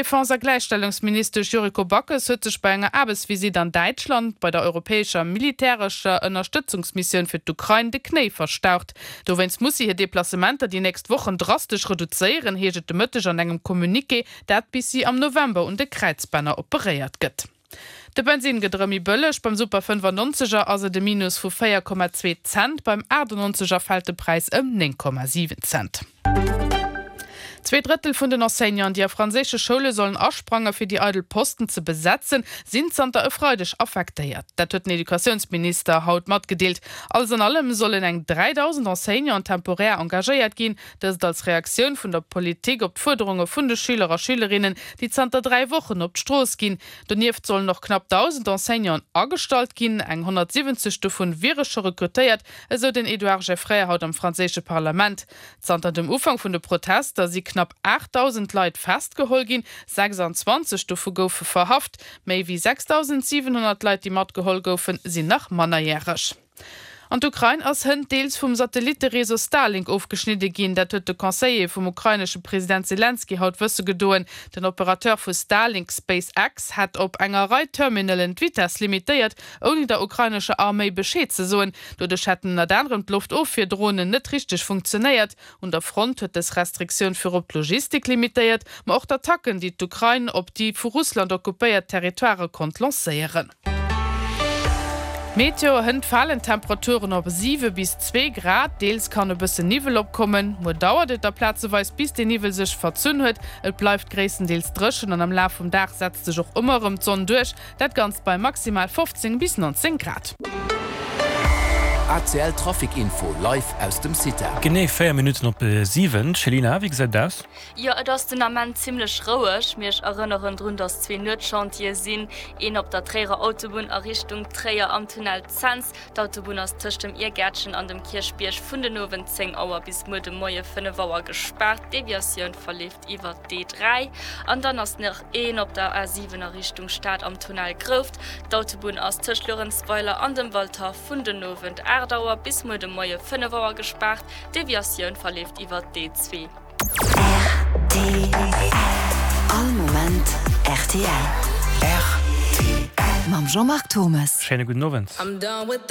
Defense- und Gleichstellungsminister Juriko Backes hat sich bei einer Arbeitsvisite an Deutschland bei der europäischen militärischen Unterstützungsmission für die Ukraine die Knie verstaucht. Du wenn's muss hier Deplacementer die nächsten Wochen drastisch reduzieren, hier die Mütter an einem Kommuniqué, dat bis sie am November und de Kreuzbanner operiert gëtt. De Benzin gedremi bëllech beim Super 95er also de Minus vu 4,2 Cent, beim 98er fällt der Preis 9,7 Cent. 2/3 von den Enseignants, die auf französische Schule sollen Ausspranger für die Eidelposten zu besetzen, sind sonter freudig affektiert. Das hat der Edukationsminister haut mat gedeelt. Alles in allem sollen eng 3000 Enseignants temporär engagiert gehen, das als Reaktion von der Politik auf die Forderungen von den Schüler und Schülerinnen, die sonter 3 Wochen auf die Straße gehen. Daneben sollen noch knapp 1000 Enseignants angestellt gehen, eng 170 davon wäre schon rekrutiert, also den Edouard Geoffrey haut am französischen Parlament. Sonter dem Anfang von der Proteste, sie knapp 8000 Leute festgeholt gin, 26 Stufe goufe verhaft, méi wie 6700 Leute, die mat geholt goufen, sind nach mannerjährisch. An d'Ukraine ass hën deels vum Satellitereso Starlink aufgeschnitten gin, dat huet de Conseiller vum ukrainesche Präsident Zelensky haut wësse gedoen. Den Operateur vu Starlink SpaceX hat op enger Reiterminalen Vitas limitiert, ohne der ukrainesche Armee Bescheid ze soen. Dodurch hätten na anderen Luft of fir Drohnen net richtig funktioniert und der Front huet es Restriktion für op Logistik limitiert, ma auch d'Attacken, die d'Ukraine op die vu Russland okkupéiert Territoire kont lanceieren. Meteo hënd fallen Temperaturen op 7 bis 2 Grad, deels kann e bësse Nivel opkommen, mo dauert der Platzeweis bis de Nivel sech verzünn huet, et bleifft gräessendeels drschen an am Lauf vum Dach setzt sech och immer Sonn duch, dat ganz bei maximal 15 bis 19 Grad. ACL Trafikinfo live aus dem City. Genau 4 Minuten op 7. Celina, wie gesagt das? Ja, das ist den ziemlich rauig. Mich erinnern daran, dass 2 Notchantier sind. Ein auf der Träger Autobahn in Richtung Träger am Tunnel Zens. Die Autobahn ist zwischen dem Irrgärtchen an dem Kirchbirch von den 10 Uhr bis Morgen 5 Uhr gesperrt. Die Deviation verläuft über D3. Und dann ist noch ein auf der A7 in Richtung Stadt am Tunnel Gruft. Die Autobahn ist zwischen Lorenzweiler an dem Walter von den 9 Erdauer bis Morgen 5 Uhr gesperrt. Die Deviation verläuft über D2. RTL. All Moment RTL. RTL. Mam Jean-Marc Thomas. Schönen guten Abend.